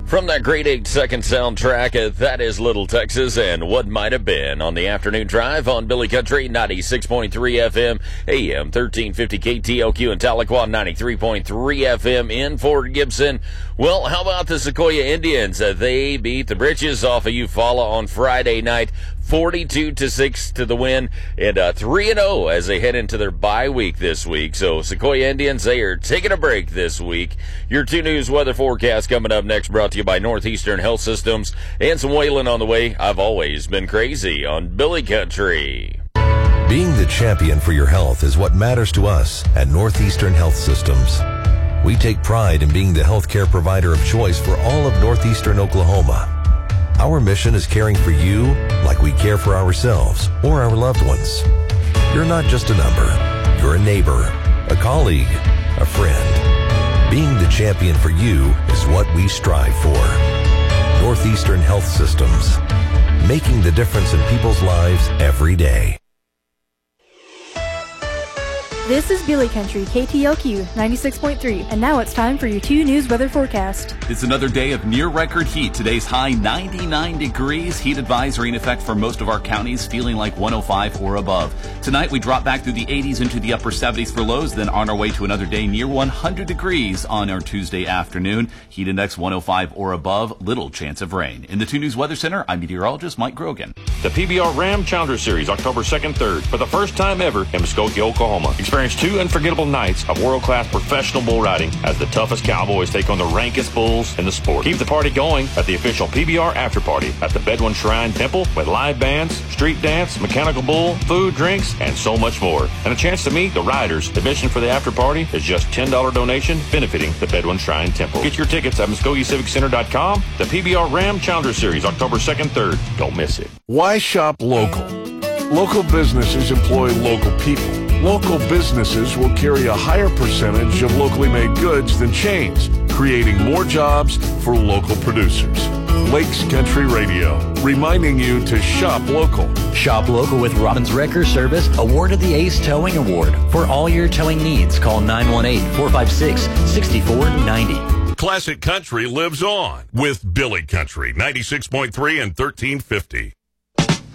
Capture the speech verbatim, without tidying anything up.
From that great eight-second soundtrack, uh, that is Little Texas and What Might Have Been on the afternoon drive on Billy Country, ninety-six point three F M, A M thirteen fifty K T L Q in Tahlequah, ninety-three point three F M in Fort Gibson. Well, how about the Sequoia Indians? Uh, they beat the britches off of Eufaula on Friday night, forty-two to six to the win, and uh, three and oh as they head into their bye week this week. So Sequoia Indians, they are taking a break this week. Your two news weather forecast coming up next, brought to you by Northeastern Health Systems, and some whaling on the way. I've always been crazy on Billy Country. Being the champion for your health is what matters to us at Northeastern Health Systems. We take pride in being the healthcare provider of choice for all of Northeastern Oklahoma. Our mission is caring for you like we care for ourselves or our loved ones. You're not just a number. You're a neighbor, a colleague, a friend. Being the champion for you is what we strive for. Northeastern Health Systems, making the difference in people's lives every day. This is Billy Country, K T L Q ninety-six point three, and now it's time for your two news weather forecast. It's another day of near record heat. Today's high ninety-nine degrees. Heat advisory in effect for most of our counties, feeling like one oh five or above. Tonight we drop back through the eighties into the upper seventies for lows, then on our way to another day near one hundred degrees on our Tuesday afternoon. Heat index one oh five or above, little chance of rain. In the two News Weather Center, I'm meteorologist Mike Grogan. The P B R Ram Challenger Series, October second, third, for the first time ever in Muskogee, Oklahoma. Experience two unforgettable nights of world-class professional bull riding as the toughest cowboys take on the rankest bulls in the sport. Keep the party going at the official P B R After Party at the Bedouin Shrine Temple with live bands, street dance, mechanical bull, food, drinks, and so much more. And a chance to meet the riders. Admission for the after party is just ten dollars donation benefiting the Bedouin Shrine Temple. Get your tickets at Muskogee Civic Center dot com. The P B R Ram Challenger Series, October second, third. Don't miss it. Why shop local? Local businesses employ local people. Local businesses will carry a higher percentage of locally made goods than chains, creating more jobs for local producers. Lakes Country Radio, reminding you to shop local. Shop local with Robbins Wrecker Service, awarded the Ace Towing Award. For all your towing needs, call nine one eight, four five six, six four nine zero. Classic Country lives on with Billy Country, ninety-six point three and thirteen fifty.